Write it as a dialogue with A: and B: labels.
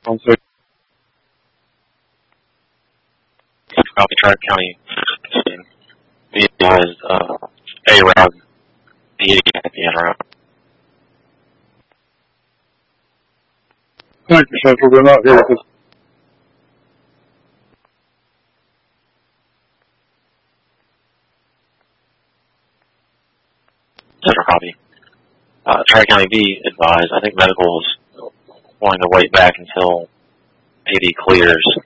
A: 1 6.
B: Copy, Tri County. Be advised, A-Rob, PD at the NRO.
A: Thank you, Central. They're not here at this.
B: Central copy. Tri County B advised, I think medical is wanting to wait back until PD clears